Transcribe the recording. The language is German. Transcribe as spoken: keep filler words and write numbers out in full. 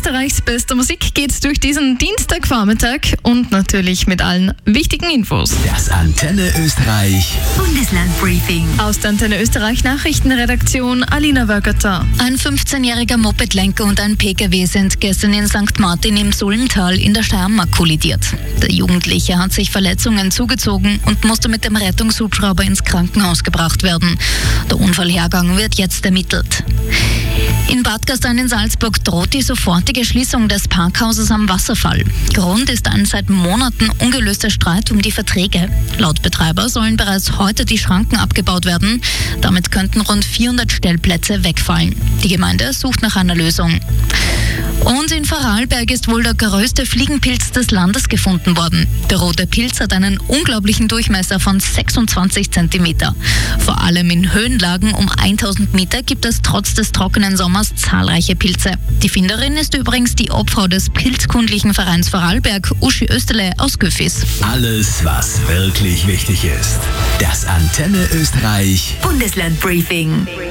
Österreichs bester Musik geht's durch diesen Dienstagvormittag und natürlich mit allen wichtigen Infos. Das Antenne Österreich Bundesland-Briefing. Aus der Antenne Österreich Nachrichtenredaktion Alina Wögerter. Ein fünfzehnjähriger Mopedlenker und ein P K W sind gestern in Sankt Martin im Sullental in der Steiermark kollidiert. Der Jugendliche hat sich Verletzungen zugezogen und musste mit dem Rettungshubschrauber ins Krankenhaus gebracht werden. Der Unfallhergang wird jetzt ermittelt. In Bad Gastein in Salzburg droht die sofortige Schließung des Parkhauses am Wasserfall. Grund ist ein seit Monaten ungelöster Streit um die Verträge. Laut Betreiber sollen bereits heute die Schranken abgebaut werden. Damit könnten rund vierhundert Stellplätze wegfallen. Die Gemeinde sucht nach einer Lösung. Und in Vorarlberg ist wohl der größte Fliegenpilz des Landes gefunden worden. Der rote Pilz hat einen unglaublichen Durchmesser von sechsundzwanzig Zentimeter. Vor allem in Höhenlagen um tausend Meter gibt es trotz des trockenen Sommers zahlreiche Pilze. Die Finderin ist übrigens die Obfrau des Pilzkundlichen Vereins Vorarlberg, Uschi Österle aus Göffis. Alles, was wirklich wichtig ist. Das Antenne Österreich Bundesland-Briefing.